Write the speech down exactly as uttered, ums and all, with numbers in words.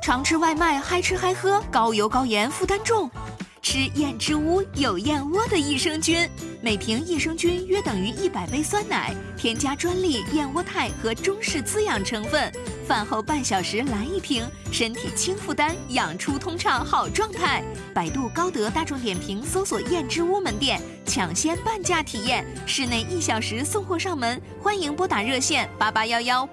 常吃外卖，嗨吃嗨喝，高油高盐，负担重。吃燕之屋有燕窝的益生菌，每瓶益生菌约等于一百杯酸奶，添加专利燕窝肽和中式滋养成分。饭后半小时来一瓶，身体轻负担，养出通畅好状态。百度、高德、大众点评搜索燕之屋门店，抢先半价体验，室内一小时送货上门。欢迎拨打热线八八幺幺